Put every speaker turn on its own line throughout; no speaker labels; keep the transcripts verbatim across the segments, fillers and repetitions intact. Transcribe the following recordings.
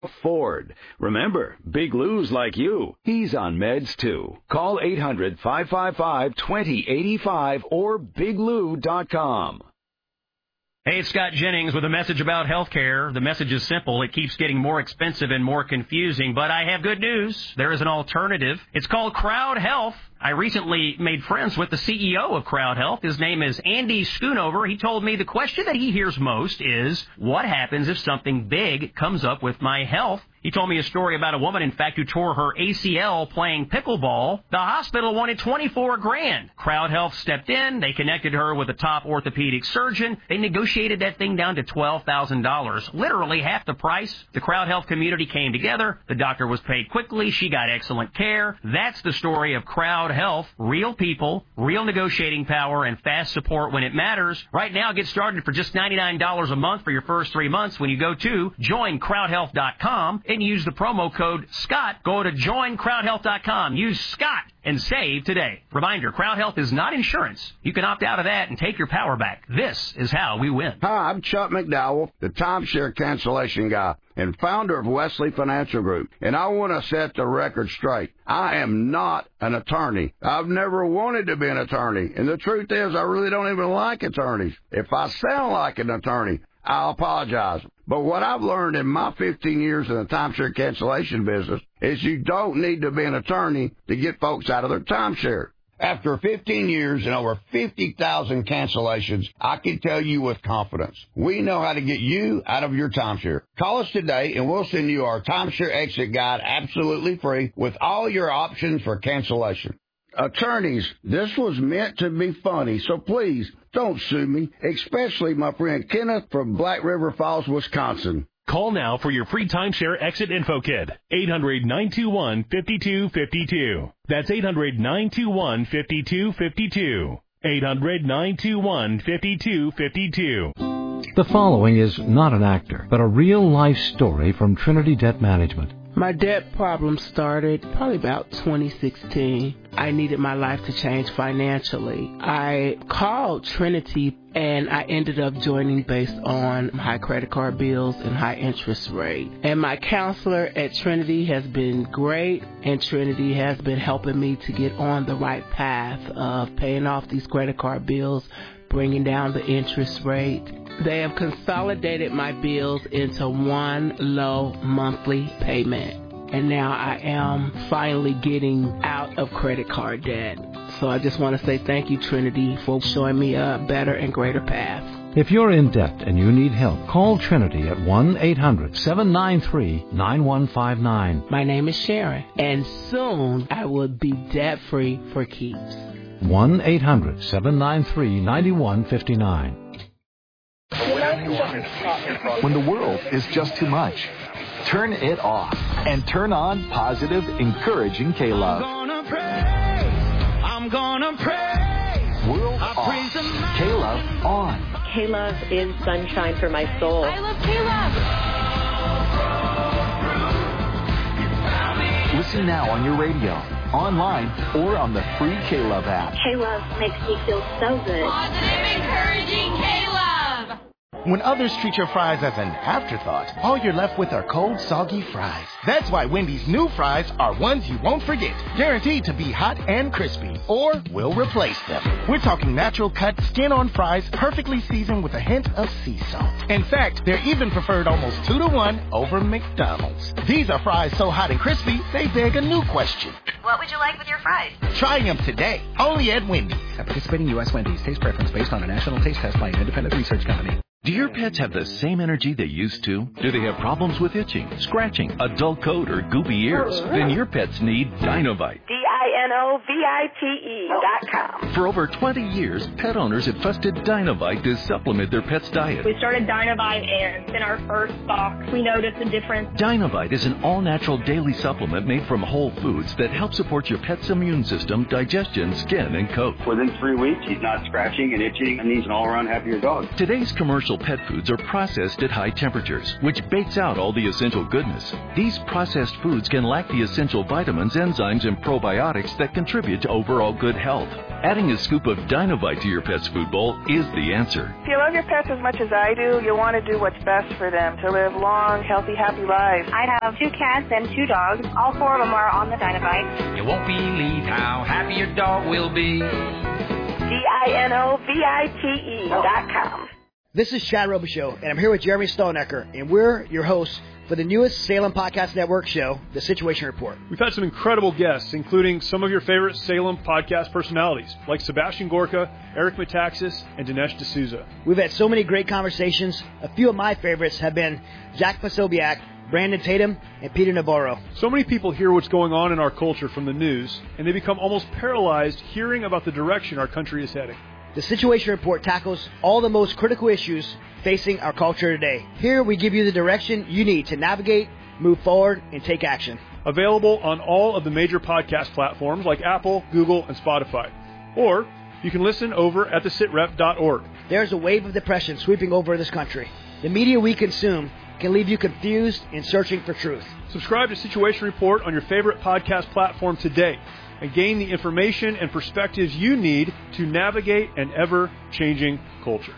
Ford. Remember, Big Lou's like you. He's on meds too. Call eight hundred, five five five, two zero eight five or big lou dot com.
Hey, it's Scott Jennings with a message about healthcare. The message is simple. It keeps getting more expensive and more confusing, but I have good news. There is an alternative. It's called Crowd Health. I recently made friends with the C E O of Crowd Health. His name is Andy Schoonover. He told me the question that he hears most is, what happens if something big comes up with my health? He told me a story about a woman, in fact, who tore her A C L playing pickleball. The hospital wanted twenty-four grand. Crowd Health stepped in. They connected her with a top orthopedic surgeon. They negotiated that thing down to twelve thousand dollars, literally half the price. The Crowd Health community came together. The doctor was paid quickly. She got excellent care. That's the story of Crowd Health. Real people, real negotiating power, and fast support when it matters. Right now, get started for just ninety-nine dollars a month for your first three months when you go to join crowd health dot com and use the promo code SCOTT. Go to join crowd health dot com. Use SCOTT and save today. Reminder, Crowd Health is not insurance. You can opt out of that and take your power back. This is how we win.
Hi, I'm Chuck McDowell, the timeshare cancellation guy and founder of Wesley Financial Group, and I want to set the record straight. I am not an attorney. I've never wanted to be an attorney, and the truth is I really don't even like attorneys. If I sound like an attorney, I'll apologize. But what I've learned in my fifteen years in the timeshare cancellation business is you don't need to be an attorney to get folks out of their timeshare. After fifteen years and over fifty thousand cancellations, I can tell you with confidence, we know how to get you out of your timeshare. Call us today and we'll send you our timeshare exit guide absolutely free with all your options for cancellation. Attorneys, this was meant to be funny, so please don't sue me, especially my friend Kenneth from Black River Falls, Wisconsin.
Call now for your free timeshare exit info kit. eight hundred, nine two one, five two five two. That's eight hundred, nine two one, five two five two. eight hundred, nine two one, five two five two.
The following is not an actor, but a real-life story from Trinity Debt Management.
My debt problem started probably about twenty sixteen. I needed my life to change financially. I called Trinity and I ended up joining based on high credit card bills and high interest rate. And my counselor at Trinity has been great, and Trinity has been helping me to get on the right path of paying off these credit card bills, bringing down the interest rate. They have consolidated my bills into one low monthly payment. And now I am finally getting out of credit card debt. So I just want to say thank you, Trinity, for showing me a better and greater path.
If you're in debt and you need help, call Trinity at one eight hundred, seven nine three, nine one five nine.
My name is Sharon, and soon I will be debt-free for keeps.
one eight hundred, seven nine three, nine one five nine.
When the world is just too much, turn it off and turn on positive, encouraging K-Love.
I'm gonna praise, I'm gonna praise.
World off, K-Love on.
K-Love is sunshine for my soul.
I love K-Love.
Listen now on your radio, online, or on the free K-Love app.
K-Love makes me feel so good.
Positive, encouraging K-Love.
When others treat your fries as an afterthought, all you're left with are cold, soggy fries. That's why Wendy's new fries are ones you won't forget, guaranteed to be hot and crispy, or we'll replace them. We're talking natural cut, skin-on fries, perfectly seasoned with a hint of sea salt. In fact, they're even preferred almost two to one over McDonald's. These are fries so hot and crispy, they beg a new question.
What would you like with your fries?
Try them today, only at Wendy's.
At participating U S Wendy's, taste preference based on a national taste test by an independent research company.
Do your pets have the same energy they used to? Do they have problems with itching, scratching, a dull coat, or goopy ears? Then your pets need Dinovite.
D I N O V I T E dot com.
For over twenty years, pet owners have trusted Dinovite to supplement their pet's diet.
We started Dinovite, and in our first box, we noticed a difference.
Dinovite is an all-natural daily supplement made from whole foods that help support your pet's immune system, digestion, skin, and coat.
Within three weeks, he's not scratching and itching, and he's an all-around happier dog.
Today's commercial pet foods are processed at high temperatures, which baits out all the essential goodness. These processed foods can lack the essential vitamins, enzymes, and probiotics that contribute to overall good health. Adding a scoop of Dinovite to your pet's food bowl is the answer.
If you love your pets as much as I do, you'll want to do what's best for them to live long, healthy, happy lives.
I have two cats and two dogs. All four of them are on the Dinovite.
You won't believe how happy your dog will be.
D I N O V I T E dot com.
This is Chad Robichaux, and I'm here with Jeremy Stonecker, and we're your hosts for the newest Salem Podcast Network show, The Situation Report.
We've had some incredible guests, including some of your favorite Salem podcast personalities, like Sebastian Gorka, Eric Metaxas, and Dinesh D'Souza.
We've had so many great conversations. A few of my favorites have been Jack Posobiec, Brandon Tatum, and Peter Navarro.
So many people hear what's going on in our culture from the news, and they become almost paralyzed hearing about the direction our country is heading.
The Situation Report tackles all the most critical issues facing our culture today. Here we give you the direction you need to navigate, move forward, and take action.
Available on all of the major podcast platforms like Apple, Google, and Spotify. Or you can listen over at the sitrep dot org.
There's a wave of depression sweeping over this country. The media we consume can leave you confused and searching for truth.
Subscribe to Situation Report on your favorite podcast platform today and gain the information and perspectives you need to navigate an ever-changing culture.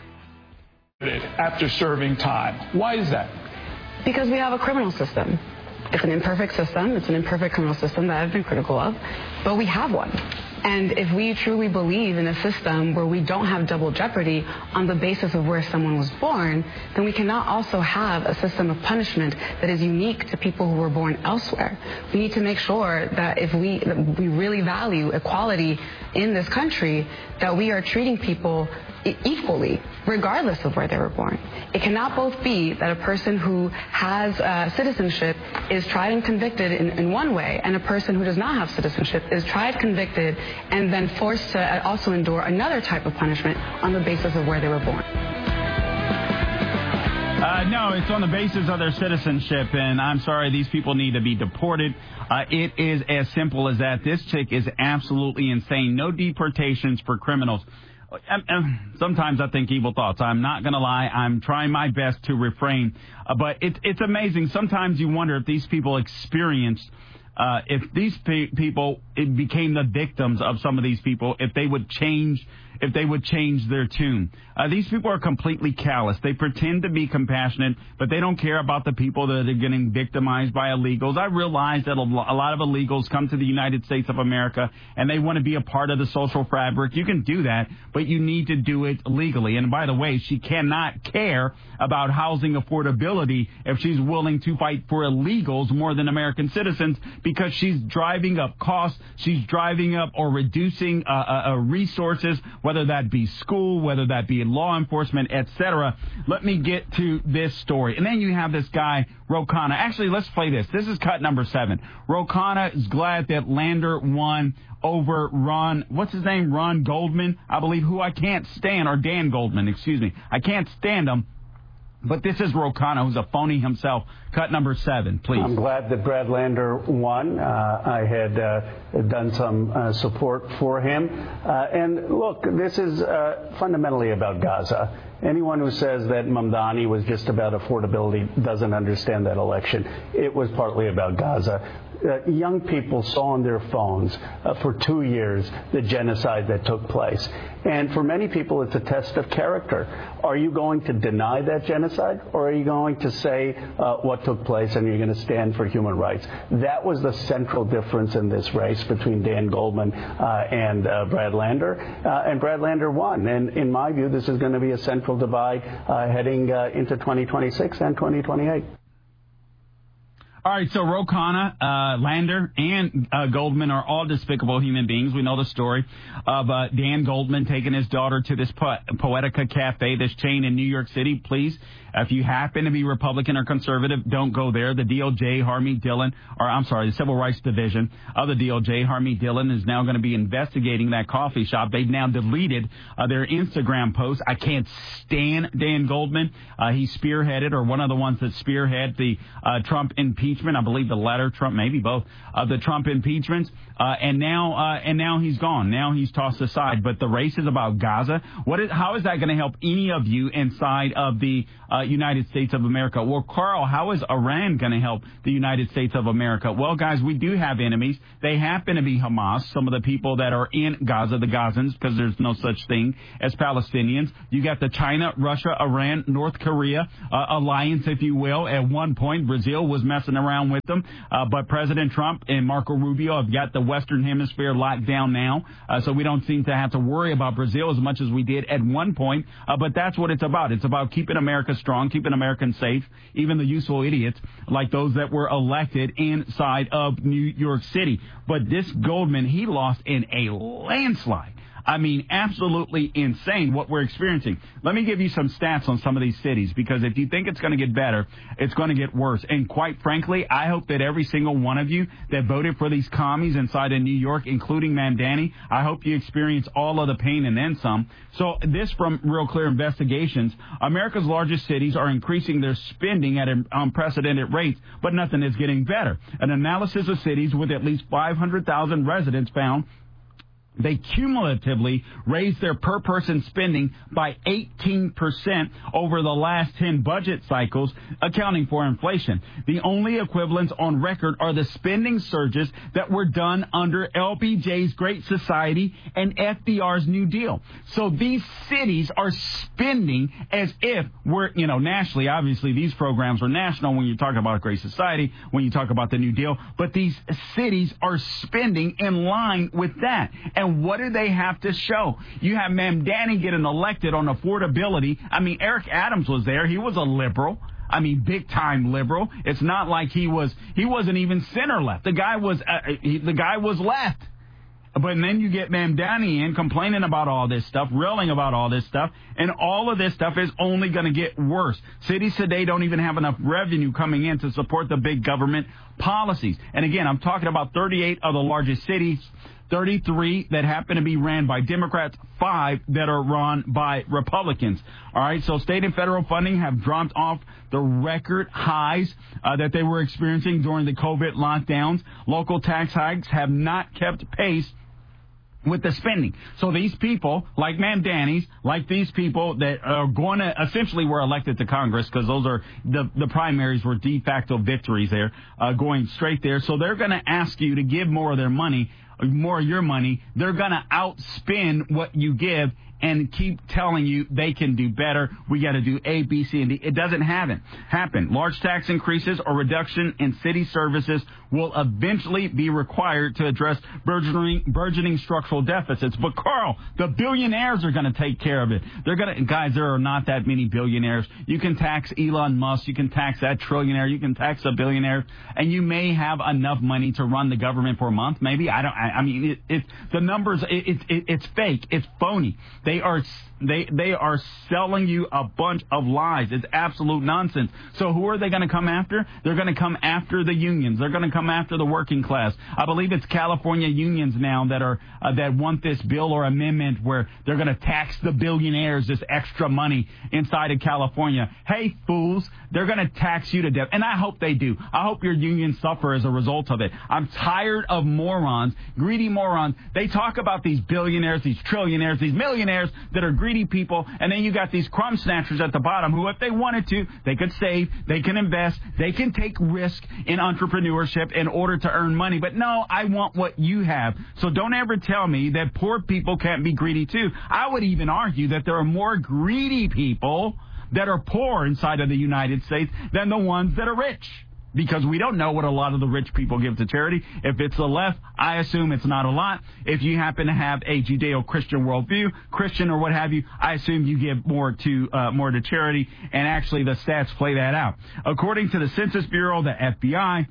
After serving time. Why is that?
Because we have a criminal system. It's an imperfect system. It's an imperfect criminal system that I've been critical of, but we have one. And if we truly believe in a system where we don't have double jeopardy on the basis of where someone was born, then we cannot also have a system of punishment that is unique to people who were born elsewhere. We need to make sure that if we that we really value equality in this country, that we are treating people equally, regardless of where they were born. It cannot both be that a person who has uh, citizenship is tried and convicted in, in one way, and a person who does not have citizenship is tried, convicted, and then forced to also endure another type of punishment on the basis of where they were born.
Uh, no, it's on the basis of their citizenship, and I'm sorry, these people need to be deported. Uh, it is as simple as that. This chick is absolutely insane. No deportations for criminals. Sometimes I think evil thoughts. I'm not going to lie. I'm trying my best to refrain. Uh, but it, it's amazing. Sometimes you wonder if these people experienced, uh, if these pe- people it became the victims of some of these people, if they would change, if they would change their tune. Uh, these people are completely callous. They pretend to be compassionate, but they don't care about the people that are getting victimized by illegals. I realize that a lot of illegals come to the United States of America and they want to be a part of the social fabric. You can do that, but you need to do it legally. And by the way, she cannot care about housing affordability if she's willing to fight for illegals more than American citizens, because she's driving up costs. She's driving up or reducing uh, uh, resources, whether that be school, whether that be law enforcement, et cetera. Let me get to this story. And then you have this guy, Ro Khanna. Actually, let's play this. This is cut number seven. Ro Khanna is glad that Lander won over Ron, what's his name, Ron Goldman, I believe, who I can't stand, or Dan Goldman, excuse me. I can't stand him. But this is Ro Khanna, who's a phony himself. Cut number seven, please.
I'm glad that Brad Lander won. Uh, I had uh, done some uh, support for him. Uh, and look, this is uh, fundamentally about Gaza. Anyone who says that Mamdani was just about affordability doesn't understand that election. It was partly about Gaza. Uh, young people saw on their phones uh, for two years the genocide that took place. And for many people, it's a test of character. Are you going to deny that genocide, or are you going to say uh, what took place and you're going to stand for human rights? That was the central difference in this race between Dan Goldman uh, and uh, Brad Lander. Uh, and Brad Lander won. And in my view, this is going to be a central divide uh, heading uh, into twenty twenty-six and twenty twenty-eight.
All right, so Ro Khanna, uh, Lander, and uh, Goldman are all despicable human beings. We know the story of uh, Dan Goldman taking his daughter to this po- Poetica Cafe, this chain in New York City. Please, if you happen to be Republican or conservative, don't go there. The D O J, Harmeet Dillon, or I'm sorry, the Civil Rights Division of the D O J, Harmeet Dillon, is now going to be investigating that coffee shop. They've now deleted uh, their Instagram posts. I can't stand Dan Goldman. Uh, he spearheaded, or one of the ones that spearhead the uh, Trump impeachment impeachment. I believe the latter, Trump, maybe both of the Trump impeachments. Uh, and now, uh, and now he's gone. Now he's tossed aside. But the race is about Gaza. What is, how is that going to help any of you inside of the uh, United States of America? Well, Carl, how is Iran going to help the United States of America? Well, guys, we do have enemies. They happen to be Hamas, some of the people that are in Gaza, the Gazans, because there's no such thing as Palestinians. You got the China, Russia, Iran, North Korea uh, alliance, if you will. At one point, Brazil was messing around with them. Uh, but President Trump and Marco Rubio have got the Western Hemisphere locked down now. Uh, so we don't seem to have to worry about Brazil as much as we did at one point. Uh, but that's what it's about. It's about keeping America strong, keeping Americans safe, even the useful idiots like those that were elected inside of New York City. But this Goldman, he lost in a landslide. I mean, absolutely insane what we're experiencing. Let me give you some stats on some of these cities, because if you think it's going to get better, it's going to get worse. And quite frankly, I hope that every single one of you that voted for these commies inside of New York, including Mamdani, I hope you experience all of the pain and then some. So this from Real Clear Investigations, America's largest cities are increasing their spending at unprecedented rates, but nothing is getting better. An analysis of cities with at least five hundred thousand residents found they cumulatively raised their per-person spending by eighteen percent over the last ten budget cycles, accounting for inflation. The only equivalents on record are the spending surges that were done under L B J's Great Society and F D R's New Deal. So these cities are spending as if we're, you know, nationally. Obviously, these programs are national when you talk about Great Society, when you talk about the New Deal. But these cities are spending in line with that. And And what do they have to show? You have Mamdani getting elected on affordability. I mean, Eric Adams was there. He was a liberal. I mean, big time liberal. It's not like he was, he wasn't even center left. The guy was, uh, he, the guy was left. But then you get Mamdani in complaining about all this stuff, railing about all this stuff, and all of this stuff is only going to get worse. Cities today don't even have enough revenue coming in to support the big government policies. And again, I'm talking about thirty-eight of the largest cities, thirty-three that happen to be ran by Democrats, five that are run by Republicans. All right, so state and federal funding have dropped off the record highs uh, that they were experiencing during the COVID lockdowns. Local tax hikes have not kept pace with the spending. So these people, like Mamdani's, like these people that are going to essentially were elected to Congress, because those are the, the primaries were de facto victories there, uh, going straight there. So they're going to ask you to give more of their money, more of your money. They're going to outspend what you give and keep telling you they can do better. We got to do A, B, C, and D. It doesn't happen. Happen. Large tax increases or reduction in city services will eventually be required to address burgeoning, burgeoning structural deficits. But Carl, the billionaires are going to take care of it. They're going to, guys, there are not that many billionaires. You can tax Elon Musk. You can tax that trillionaire. You can tax a billionaire, and you may have enough money to run the government for a month. Maybe I don't. I, I mean, it, it, the numbers. It, it, it, it's fake. It's phony. They are. They they are selling you a bunch of lies. It's absolute nonsense. So who are they going to come after? They're going to come after the unions. They're going to come after the working class. I believe it's California unions now that are uh, that want this bill or amendment where they're going to tax the billionaires this extra money inside of California. Hey, fools, they're going to tax you to death. And I hope they do. I hope your unions suffer as a result of it. I'm tired of morons, greedy morons. They talk about these billionaires, these trillionaires, these millionaires that are greedy people, and then you got these crumb snatchers at the bottom who, if they wanted to, they could save, they can invest, they can take risk in entrepreneurship in order to earn money. But no, I want what you have. So don't ever tell me that poor people can't be greedy too. I would even argue that there are more greedy people that are poor inside of the United States than the ones that are rich. Because we don't know what a lot of the rich people give to charity. If it's the left, I assume it's not a lot. If you happen to have a Judeo-Christian worldview, Christian or what have you, I assume you give more to uh, more to charity. And actually, the stats play that out. According to the Census Bureau, the F B I,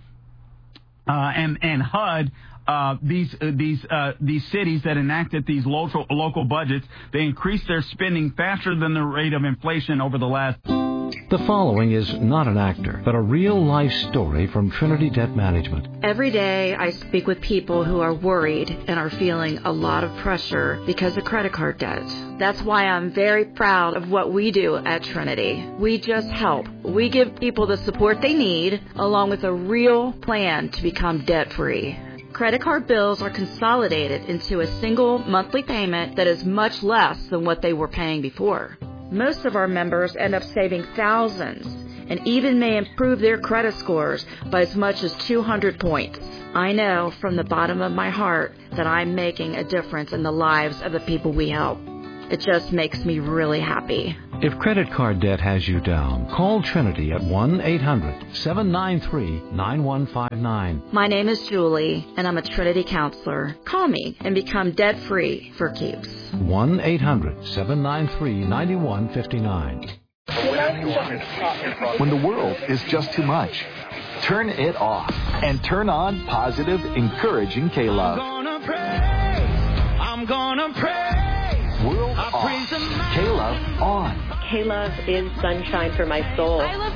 uh, and and H U D. Uh, these uh, these uh, these cities that enacted these local local budgets, they increased their spending faster than the rate of inflation over the last
The following is not an actor, but a real-life story from Trinity Debt Management.
Every day I speak with people who are worried and are feeling a lot of pressure because of credit card debt. That's why I'm very proud of what we do at Trinity. We just help. We give people the support they need, along with a real plan to become debt-free. Credit card bills are consolidated into a single monthly payment that is much less than what they were paying before. Most of our members end up saving thousands and even may improve their credit scores by as much as two hundred points. I know from the bottom of my heart that I'm making a difference in the lives of the people we help. It just makes me really happy.
If credit card debt has you down, call Trinity at one eight hundred seven nine three nine one five nine.
My name is Julie, and I'm a Trinity counselor. Call me and become debt-free for keeps.
one eight hundred seven nine three nine one five nine.
When the world is just too much, turn it off and turn on positive, encouraging K-Love.
I'm gonna pray. I'm gonna pray.
World off. K-Love on.
K-Love is sunshine for my soul.
I love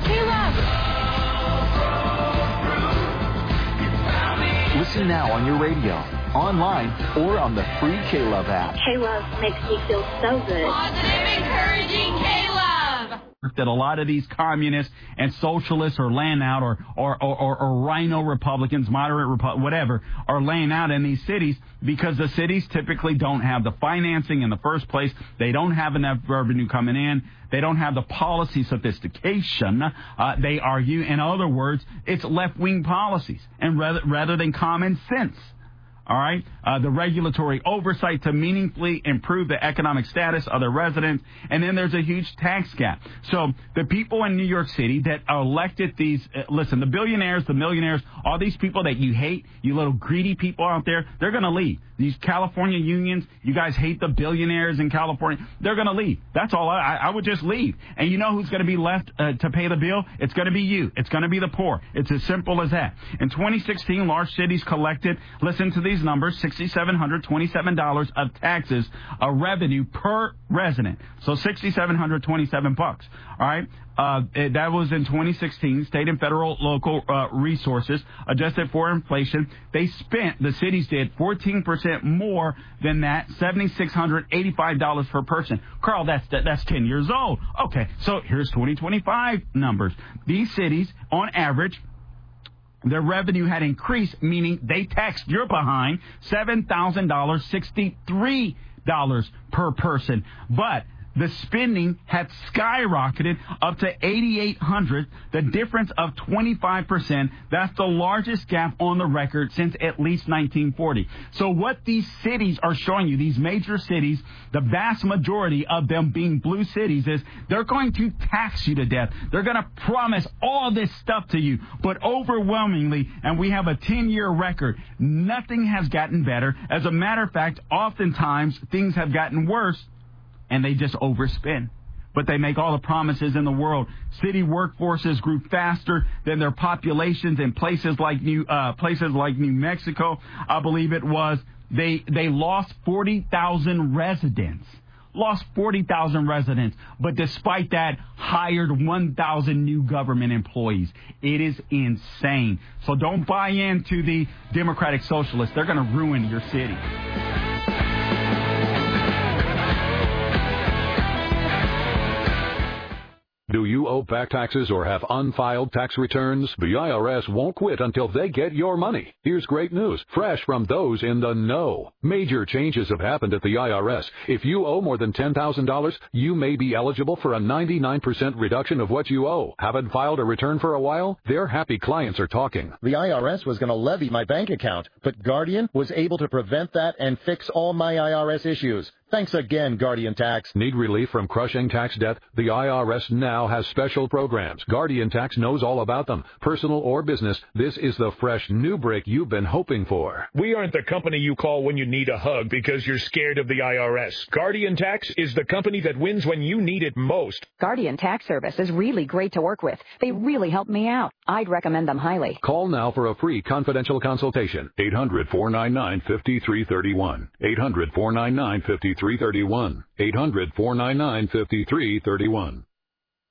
K-Love.
Listen now on your radio, online, or on the free K-Love app.
K-Love makes me feel so good.
Positive, encouraging K-Love.
That a lot of these communists and socialists are laying out, or or, or, or, or rhino Republicans, moderate Republicans, whatever, are laying out in these cities because the cities typically don't have the financing in the first place. They don't have enough revenue coming in. They don't have the policy sophistication. Uh, they argue, in other words, it's left-wing policies and rather, rather than common sense. All right, uh, the regulatory oversight to meaningfully improve the economic status of their residents, and then there's a huge tax gap. So the people in New York City that elected these, uh, listen, the billionaires, the millionaires, all these people that you hate, you little greedy people out there, they're going to leave. These California unions, you guys hate the billionaires in California, they're going to leave. That's all. I, I would just leave. And you know who's going to be left uh, to pay the bill? It's going to be you. It's going to be the poor. It's as simple as that. In twenty sixteen, large cities collected, listen to these numbers, six thousand seven hundred twenty-seven dollars of taxes, a revenue per resident. So six thousand seven hundred twenty-seven bucks. All right. Uh, that was in twenty sixteen. State and federal local uh, resources adjusted for inflation. They spent, the cities did, fourteen percent more than that, seven thousand six hundred eighty-five dollars per person. Carl, that's that's ten years old. Okay, so here's twenty twenty-five numbers. These cities, on average, their revenue had increased, meaning they taxed your behind seven thousand sixty-three dollars per person. But the spending had skyrocketed up to eight thousand eight hundred dollars, the difference of twenty-five percent. That's the largest gap on the record since at least nineteen forty. So what these cities are showing you, these major cities, the vast majority of them being blue cities, is they're going to tax you to death. They're going to promise all this stuff to you. But overwhelmingly, and we have a ten-year record, nothing has gotten better. As a matter of fact, oftentimes things have gotten worse, and they just overspend. But they make all the promises in the world. City workforces grew faster than their populations in places like New uh, places like New Mexico. I believe it was. They they lost forty thousand residents. Lost forty thousand residents. But despite that, hired one thousand new government employees. It is insane. So don't buy into the Democratic Socialists. They're going to ruin your city.
Do you owe back taxes or have unfiled tax returns? The I R S won't quit until they get your money. Here's great news, fresh from those in the know. Major changes have happened at the I R S. If you owe more than ten thousand dollars, you may be eligible for a ninety-nine percent reduction of what you owe. Haven't filed a return for a while? Their happy clients are talking.
The I R S was going to levy my bank account, but Guardian was able to prevent that and fix all my I R S issues. Thanks again, Guardian Tax.
Need relief from crushing tax debt? The I R S now has special programs. Guardian Tax knows all about them. Personal or business, this is the fresh new break you've been hoping for.
We aren't the company you call when you need a hug because you're scared of the I R S. Guardian Tax is the company that wins when you need it most.
Guardian Tax Service is really great to work with. They really helped me out. I'd recommend them highly.
Call now for a free confidential consultation. eight hundred, four nine nine, five three three one. eight hundred, four nine nine, five three three one. eight hundred, four nine nine, five three three one.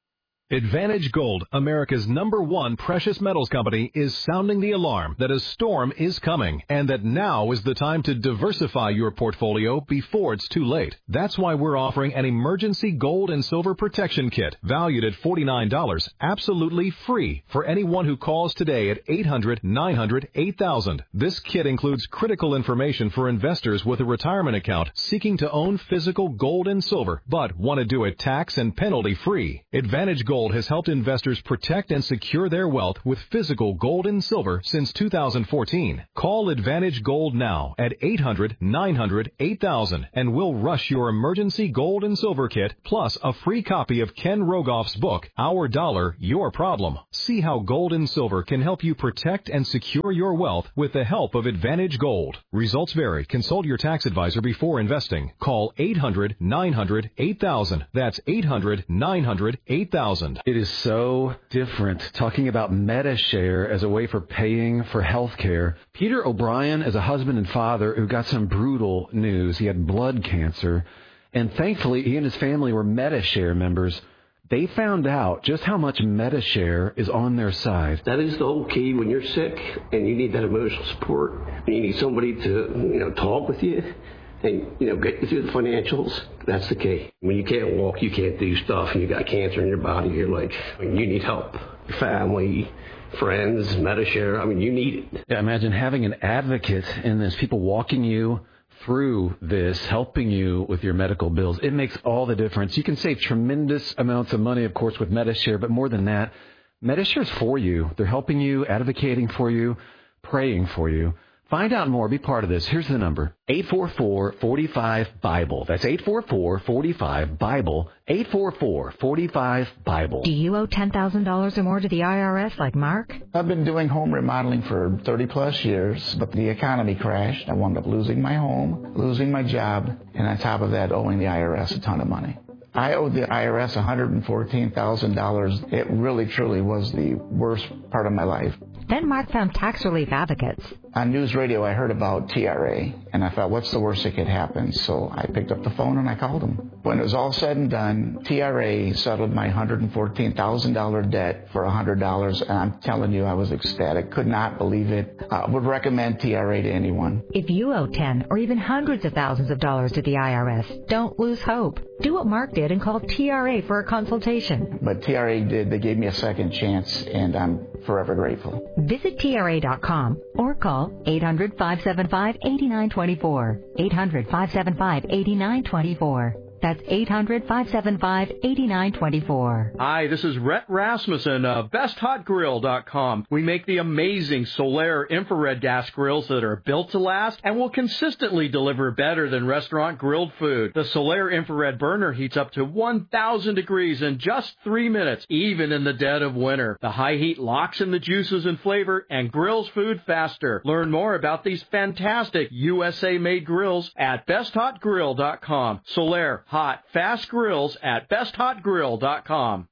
Advantage Gold, America's number one precious metals company, is sounding the alarm that a storm is coming and that now is the time to diversify your portfolio before it's too late. That's why we're offering an emergency gold and silver protection kit valued at forty-nine dollars, absolutely free for anyone who calls today at eight hundred, nine hundred, eight thousand. This kit includes critical information for investors with a retirement account seeking to own physical gold and silver but want to do it tax and penalty free. Advantage Gold Gold has helped investors protect and secure their wealth with physical gold and silver since two thousand fourteen. Call Advantage Gold now at eight hundred, nine hundred, eight thousand and we'll rush your emergency gold and silver kit plus a free copy of Ken Rogoff's book, Our Dollar, Your Problem. See how gold and silver can help you protect and secure your wealth with the help of Advantage Gold. Results vary. Consult your tax advisor before investing. Call eight hundred, nine hundred, eight thousand. That's eight hundred, nine hundred, eight thousand.
It is so different talking about MediShare as a way for paying for health care. Peter O'Brien is a husband and father who got some brutal news. He had blood cancer, and thankfully he and his family were MediShare members. They found out just how much MediShare is on their side.
That is the whole key when you're sick and you need that emotional support. And you need somebody to, you know, talk with you. And, you know, get you through the financials, that's the key. When you can't walk, you can't do stuff, and you got cancer in your body, you're like, I mean, you need help. Your family, friends, MediShare, I mean, you need it.
Yeah, imagine having an advocate in this, people walking you through this, helping you with your medical bills. It makes all the difference. You can save tremendous amounts of money, of course, with MediShare, but more than that, MediShare is for you. They're helping you, advocating for you, praying for you. Find out more. Be part of this. Here's the number. eight four four, four five, BIBLE. That's eight four four, four five, BIBLE. eight four four, four five, BIBLE.
Do you owe ten thousand dollars or more to the I R S like Mark?
I've been doing home remodeling for thirty plus years, but the economy crashed. I wound up losing my home, losing my job, and on top of that, owing the I R S a ton of money. I owed the I R S one hundred fourteen thousand dollars. It really, truly was the worst part of my life.
Then Mark found Tax Relief Advocates.
On news radio, I heard about T R A, and I thought, what's the worst that could happen? So I picked up the phone and I called them. When it was all said and done, T R A settled my one hundred fourteen thousand dollars debt for one hundred dollars, and I'm telling you, I was ecstatic. Could not believe it. I uh, would recommend T R A to anyone.
If you owe ten or even hundreds of thousands of dollars to the I R S, don't lose hope. Do what Mark did and call T R A for a consultation.
But T R A did. They gave me a second chance, and I'm forever grateful.
Visit T R A dot com or call eight hundred, five seven five, eight nine two four. eight hundred, five seven five, eight nine two four. That's eight hundred, five seven five, eight nine two four.
Hi, this is Rhett Rasmussen of best hot grill dot com. We make the amazing Solaire infrared gas grills that are built to last and will consistently deliver better than restaurant grilled food. The Solaire infrared burner heats up to one thousand degrees in just three minutes, even in the dead of winter. The high heat locks in the juices and flavor and grills food faster. Learn more about these fantastic U S A-made grills at best hot grill dot com. Solaire hot, fast grills at best hot grill dot com.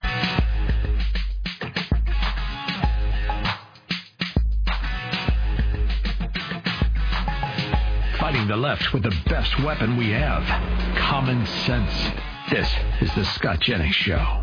Fighting the left with the best weapon we have, common sense. This is the Scott Jennings Show.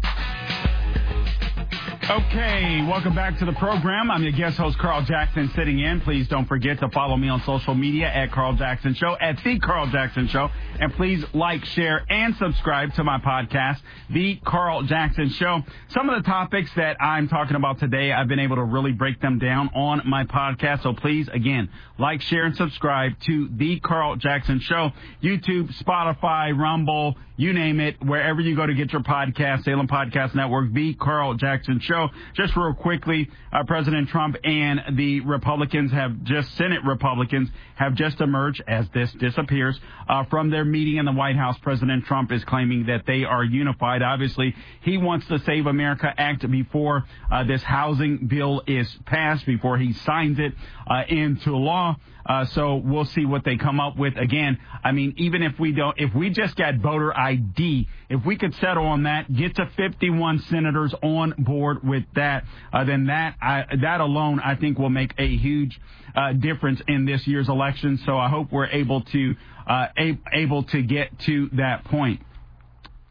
Okay, welcome back to the program. I'm your guest host, Carl Jackson, sitting in. Please don't forget to follow me on social media at Carl Jackson Show, at The Carl Jackson Show. And please like, share, and subscribe to my podcast, The Carl Jackson Show. Some of the topics that I'm talking about today, I've been able to really break them down on my podcast. So please, again, like, share, and subscribe to The Carl Jackson Show. YouTube, Spotify, Rumble, you name it, wherever you go to get your podcast, Salem Podcast Network, The Carl Jackson Show. Just real quickly, uh, President Trump and the Republicans have just, Senate Republicans have just emerged, as this disappears, uh, from their meeting in the White House. President Trump is claiming that they are unified. Obviously, he wants the Save America Act before uh, this housing bill is passed, before he signs it uh, into law. Uh, so we'll see what they come up with. Again, I mean, even if we don't, if we just got voter I D, if we could settle on that, get to fifty-one senators on board with that, uh, then that I, that alone, I think, will make a huge uh, difference in this year's election. So I hope we're able to uh, a- able to get to that point.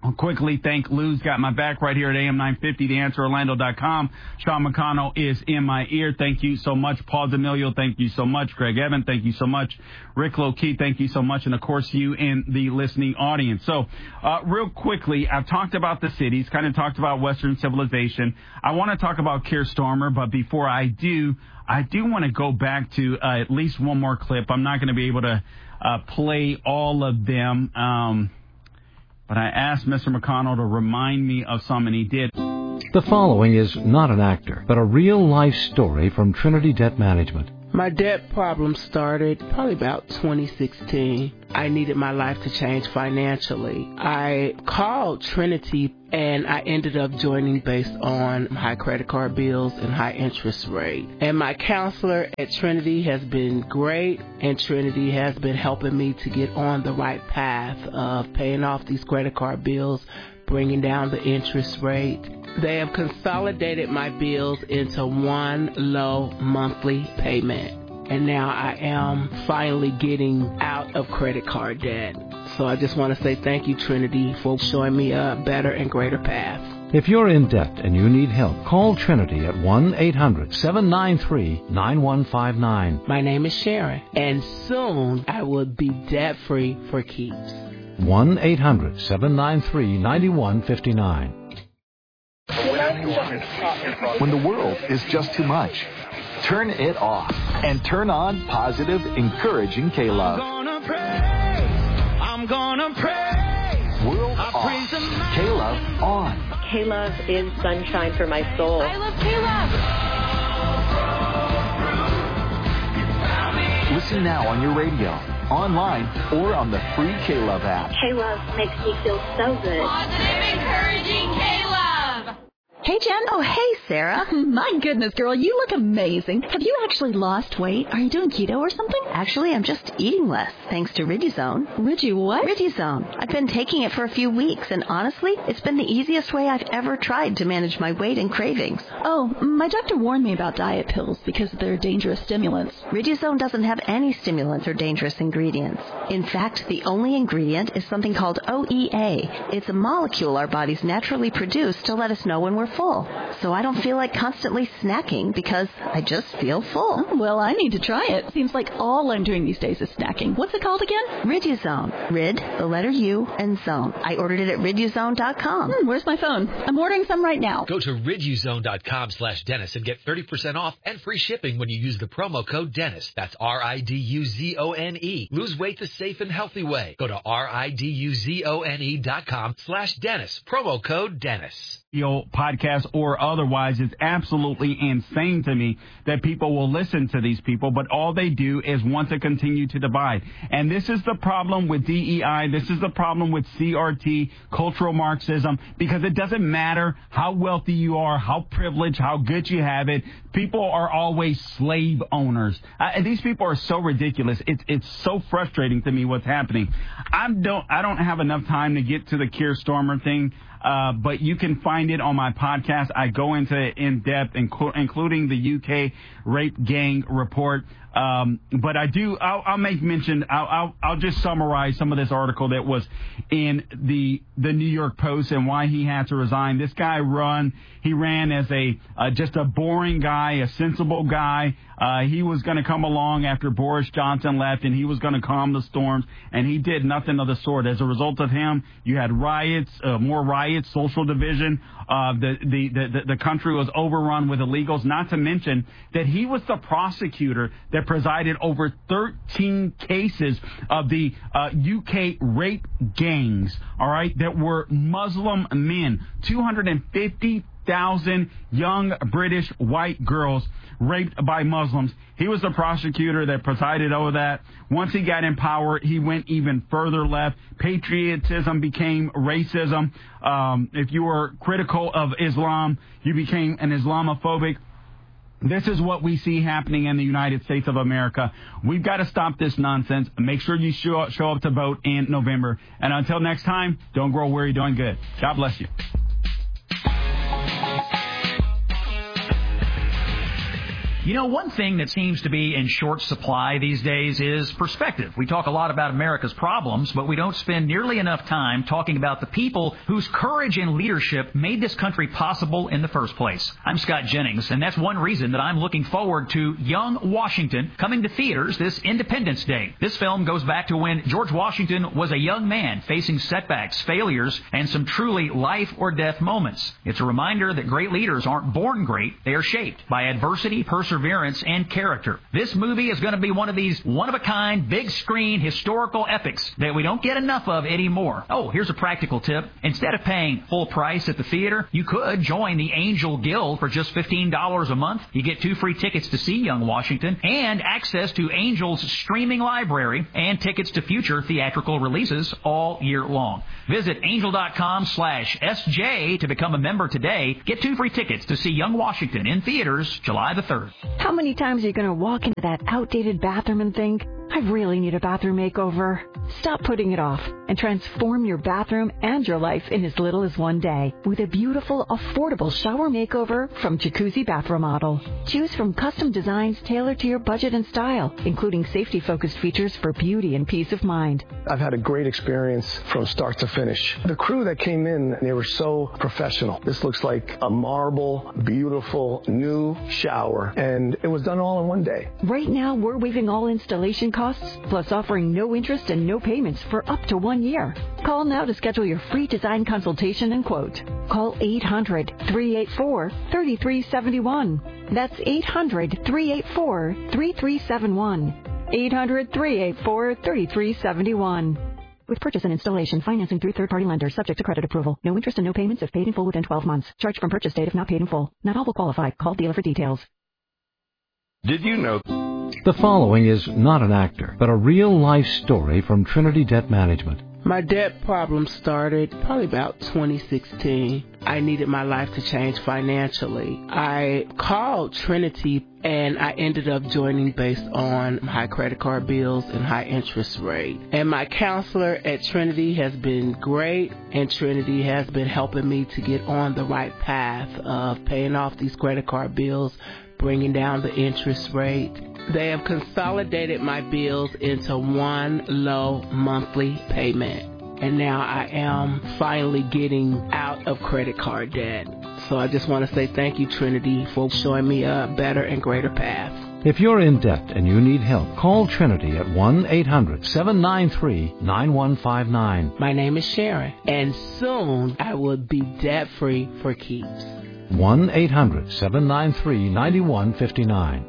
I'll quickly thank Lou's got my back right here at A M nine fifty, the answer orlando dot com. Sean McConnell is in my ear. Thank you so much. Paul D'Amelio, thank you so much. Greg Evan, thank you so much. Rick Loki, thank you so much. And, of course, you in the listening audience. So, uh, real quickly, I've talked about the cities, kind of talked about Western civilization. I want to talk about Keir Starmer, but before I do, I do want to go back to uh, at least one more clip. I'm not going to be able to uh, play all of them. Um But I asked Mister McConnell to remind me of some, and he did.
The following is not an actor, but a real-life story from Trinity Debt Management.
My debt problem started probably about twenty sixteen. I needed my life to change financially. I called Trinity, and I ended up joining based on high credit card bills and high interest rate. And my counselor at Trinity has been great, and Trinity has been helping me to get on the right path of paying off these credit card bills, bringing down the interest rate. They have consolidated my bills into one low monthly payment. And now I am finally getting out of credit card debt. So I just want to say thank you, Trinity, for showing me a better and greater path.
If you're in debt and you need help, call Trinity at one eight hundred seven nine three nine one five nine.
My name is Sharon, and soon I will be debt-free for keeps.
one eight hundred seven nine three nine one five nine.
When the world is just too much, turn it off and turn on positive, encouraging K-Love.
I'm gonna praise. I'm gonna praise.
World
I
off.
praise him.
K-Love on.
K-Love is sunshine for my soul. I love K-Love.
Listen now on your radio, online, or on the free K-Love app.
K-Love makes me feel so good.
Positive, encouraging K-Love.
Hey, Jen. Oh, hey, Sarah. My goodness, girl, you look amazing. Have you actually lost weight? Are you doing keto or something?
Actually, I'm just eating less, thanks to Riduzone.
Ridi what?
Riduzone. I've been taking it for a few weeks, and honestly, it's been the easiest way I've ever tried to manage my weight and cravings.
Oh, my doctor warned me about diet pills because they're dangerous stimulants.
Riduzone doesn't have any stimulants or dangerous ingredients. In fact, the only ingredient is something called O E A. It's a molecule our bodies naturally produce to let us know when we're full. So I don't feel like constantly snacking because I just feel full.
Oh, well, I need to try it. Seems like all I'm doing these days is snacking. What's it called again?
Riduzone. Rid, the letter U, and zone. I ordered it at riduzone dot com.
Hmm, where's my phone? I'm ordering some right now.
Go to riduzone dot com slash Dennis and get thirty percent off and free shipping when you use the promo code Dennis. That's R I D U Z O N E. Lose weight the safe and healthy way. Go to R I D U Z O N E dot com slash Dennis. Promo code Dennis.
Podcast or otherwise, it's absolutely insane to me that people will listen to these people, but all they do is want to continue to divide. And this is the problem with D E I. This is the problem with C R T, cultural Marxism, because it doesn't matter how wealthy you are, how privileged, how good you have it. People are always slave owners. Uh, these people are so ridiculous. It's it's so frustrating to me what's happening. I don't I don't have enough time to get to the Keir Starmer thing. Uh, but you can find it on my podcast. I go into it in depth, inc- including the U K rape gang report. Um, but I do, I'll, I'll make mention, I'll, I'll, I'll just summarize some of this article that was in the, the New York Post and why he had to resign. This guy run, he ran as a, uh, just a boring guy, a sensible guy. Uh, he was going to come along after Boris Johnson left and he was going to calm the storms, and he did nothing of the sort. As a result of him, you had riots, uh, more riots, social division. Uh, the, the, the, the country was overrun with illegals, not to mention that he was the prosecutor that presided over thirteen cases of the uh, U K rape gangs, all right, that were Muslim men. two hundred fifty thousand young British white girls raped by Muslims. He was the prosecutor that presided over that. Once he got in power, he went even further left. Patriotism became racism. Um, if you were critical of Islam, you became an Islamophobic. This is what we see happening in the United States of America. We've got to stop this nonsense. Make sure you show up, show up to vote in November. And until next time, don't grow weary doing good. God bless you.
You know, one thing that seems to be in short supply these days is perspective. We talk a lot about America's problems, but we don't spend nearly enough time talking about the people whose courage and leadership made this country possible in the first place. I'm Scott Jennings, and that's one reason that I'm looking forward to Young Washington coming to theaters this Independence Day. This film goes back to when George Washington was a young man facing setbacks, failures, and some truly life or death moments. It's a reminder that great leaders aren't born great, they are shaped by adversity, perseverance, perseverance, and character. This movie is going to be one of these one-of-a-kind, big-screen historical epics that we don't get enough of anymore. Oh, here's a practical tip. Instead of paying full price at the theater, you could join the Angel Guild for just fifteen dollars a month. You get two free tickets to see Young Washington and access to Angel's streaming library and tickets to future theatrical releases all year long. Visit angel.com slash SJ to become a member today. Get two free tickets to see Young Washington in theaters July the third.
How many times are you going to walk into that outdated bathroom and think, I really need a bathroom makeover? Stop putting it off and transform your bathroom and your life in as little as one day with a beautiful, affordable shower makeover from Jacuzzi Bath Remodel. Choose from custom designs tailored to your budget and style, including safety-focused features for beauty and peace of mind.
I've had a great experience from start to finish. The crew that came in, they were so professional. This looks like a marble, beautiful, new shower, and it was done all in one day.
Right now, we're waiving all installation costs, plus offering no interest and no payments for up to one year. Call now to schedule your free design consultation and quote. Call eight hundred, three eight four, three three seven one. That's eight hundred, three eight four, three three seven one. eight hundred, three eight four, three three seven one. With purchase and installation, financing through third-party lenders, subject to credit approval. No interest and no payments if paid in full within twelve months. Charge from purchase date if not paid in full. Not all will qualify. Call dealer for details.
Did you know? The following is not an actor, but a real-life story from Trinity Debt Management.
My debt problem started probably about twenty sixteen. I needed my life to change financially. I called Trinity and I ended up joining based on high credit card bills and high interest rate. And my counselor at Trinity has been great, and Trinity has been helping me to get on the right path of paying off these credit card bills, bringing down the interest rate. They have consolidated my bills into one low monthly payment. And now I am finally getting out of credit card debt. So I just want to say thank you, Trinity, for showing me a better and greater path.
If you're in debt and you need help, call Trinity at one eight hundred, seven nine three, nine one five nine.
My name is Sharon, and soon I will be debt-free for keeps.
one eight hundred, seven nine three, nine one five nine.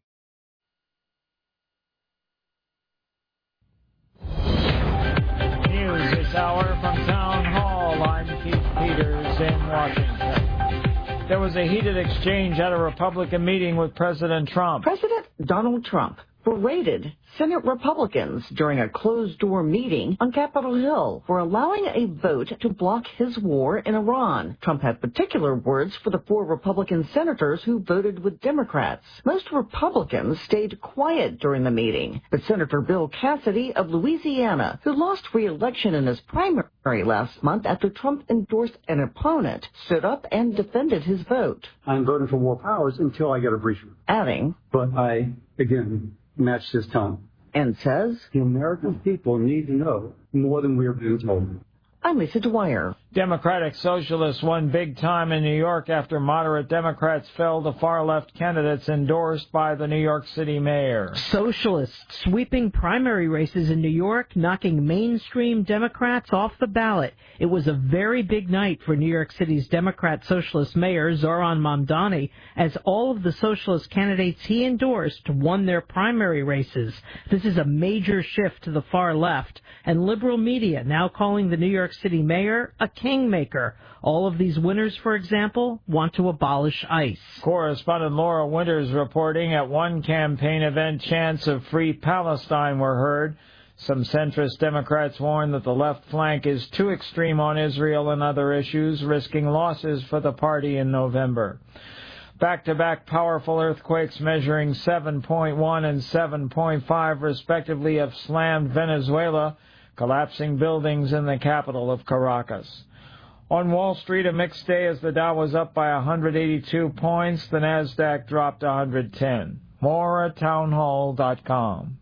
News this hour from Town Hall. I'm Keith Peters in Washington. There was a heated exchange at a Republican meeting with President Trump.
President Donald Trump berated Senate Republicans during a closed-door meeting on Capitol Hill for allowing a vote to block his war in Iran. Trump had particular words for the four Republican senators who voted with Democrats. Most Republicans stayed quiet during the meeting, but Senator Bill Cassidy of Louisiana, who lost re-election in his primary last month after Trump endorsed an opponent, stood up and defended his vote.
I'm voting for more powers until I get a briefing.
Adding,
but I, again, match this tone.
And says,
the American people need to know more than we are being told.
I'm Lisa Dwyer.
Democratic Socialists won big time in New York after moderate Democrats fell to far-left candidates endorsed by the New York City mayor.
Socialists sweeping primary races in New York, knocking mainstream Democrats off the ballot. It was a very big night for New York City's Democrat Socialist mayor, Zohran Mamdani, as all of the socialist candidates he endorsed won their primary races. This is a major shift to the far left, and liberal media now calling the New York City mayor a kingmaker. All of these winners, for example, want to abolish ICE.
Correspondent Laura Winters reporting at one campaign event, chants of free Palestine were heard. Some centrist Democrats warn that the left flank is too extreme on Israel and other issues, risking losses for the party in November. Back-to-back powerful earthquakes measuring seven point one and seven point five respectively have slammed Venezuela, collapsing buildings in the capital of Caracas. On Wall Street, a mixed day as the Dow was up by one hundred eighty-two points. The Nasdaq dropped one hundred ten. More at townhall dot com.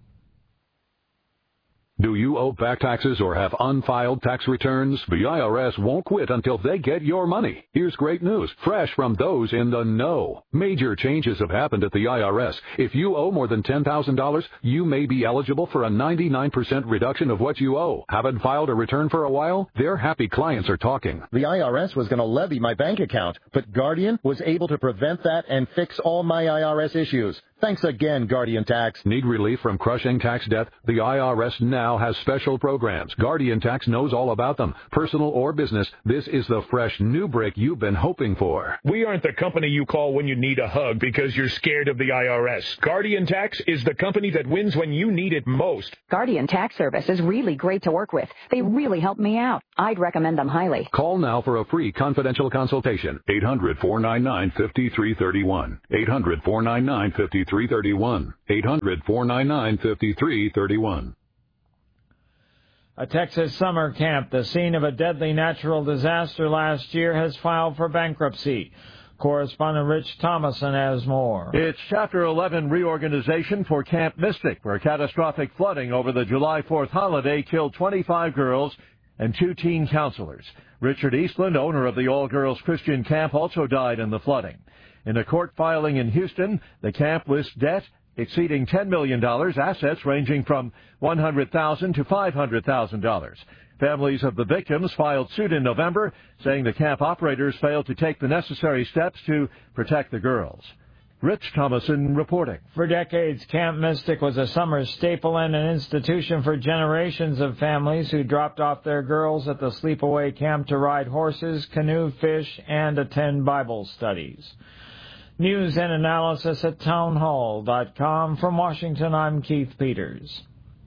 Do you owe back taxes or have unfiled tax returns? The I R S won't quit until they get your money. Here's great news, fresh from those in the know. Major changes have happened at the I R S. If you owe more than ten thousand dollars, you may be eligible for a ninety-nine percent reduction of what you owe. Haven't filed a return for a while? Their happy clients are talking.
The I R S was going to levy my bank account, but Guardian was able to prevent that and fix all my I R S issues. Thanks again, Guardian Tax.
Need relief from crushing tax debt? The I R S now has special programs. Guardian Tax knows all about them. Personal or business, this is the fresh new break you've been hoping for.
We aren't the company you call when you need a hug because you're scared of the I R S. Guardian Tax is the company that wins when you need it most.
Guardian Tax Service is really great to work with. They really help me out. I'd recommend them highly.
Call now for a free confidential consultation. eight hundred, four nine nine, five three three one. eight hundred, four nine nine, five three three one. eight hundred, four nine nine, five three three one.
A Texas summer camp, the scene of a deadly natural disaster last year, has filed for bankruptcy. Correspondent Rich Thomason has more.
It's Chapter eleven reorganization for Camp Mystic, where catastrophic flooding over the July fourth holiday killed twenty-five girls and two teen counselors. Richard Eastland, owner of the all-girls Christian camp, also died in the flooding. In a court filing in Houston, the camp lists debt exceeding ten million dollars, assets ranging from one hundred thousand dollars to five hundred thousand dollars. Families of the victims filed suit in November, saying the camp operators failed to take the necessary steps to protect the girls. Rich Thomason reporting.
For decades, Camp Mystic was a summer staple and an institution for generations of families who dropped off their girls at the sleepaway camp to ride horses, canoe, fish, and attend Bible studies. News and analysis at townhall dot com. From Washington, I'm Keith Peters.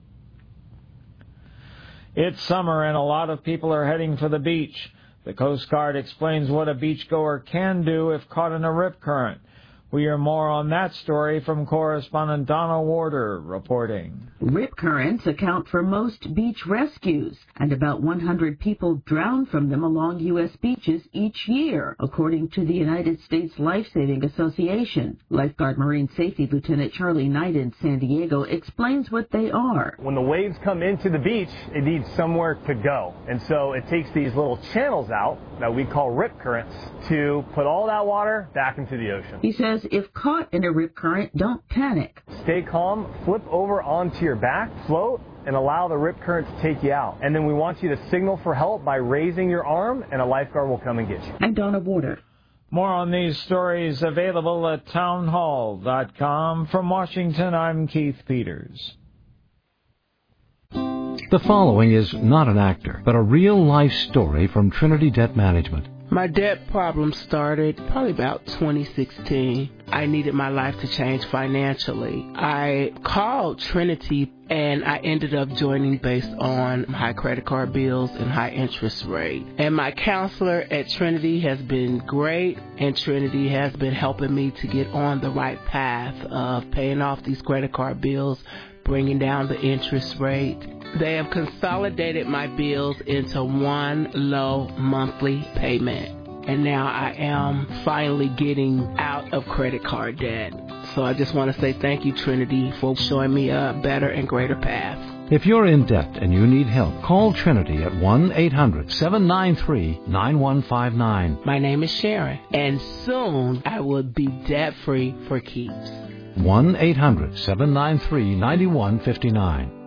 It's summer and a lot of people are heading for the beach. The Coast Guard explains what a beachgoer can do if caught in a rip current. We hear more on that story from correspondent Donna Warder reporting.
Rip currents account for most beach rescues, and about one hundred people drown from them along U S beaches each year, according to the United States Life-Saving Association. Lifeguard Marine Safety Lieutenant Charlie Knight in San Diego explains what they are.
When the waves come into the beach, it needs somewhere to go, and so it takes these little channels out that we call rip currents to put all that water back into the ocean.
He says if caught in a rip current, don't panic.
Stay calm, flip over onto your back, float, and allow the rip current to take you out. And then we want you to signal for help by raising your arm, and a lifeguard will come and get you.
I'm Donna Warder.
More on these stories available at townhall dot com. From Washington, I'm Keith Peters.
The following is not an actor, but a real-life story from Trinity Debt Management.
My debt problem started probably about twenty sixteen. I needed my life to change financially. I called Trinity and I ended up joining based on high credit card bills and high interest rate. And my counselor at Trinity has been great, and Trinity has been helping me to get on the right path of paying off these credit card bills, bringing down the interest rate. They have consolidated my bills into one low monthly payment. And now I am finally getting out of credit card debt. So I just want to say thank you, Trinity, for showing me a better and greater path.
If you're in debt and you need help, call Trinity at one eight hundred, seven nine three, nine one five nine.
My name is Sharon, and soon I will be debt-free for keeps.
one eight hundred, seven nine three, nine one five nine.